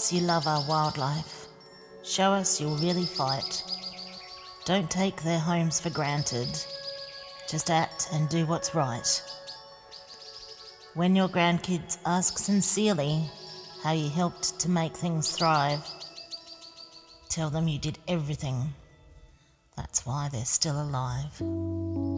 us you love our wildlife. Show us you'll really fight. Don't take their homes for granted. Just act and do what's right. When your grandkids ask sincerely how you helped to make things thrive, tell them you did everything. That's why they're still alive.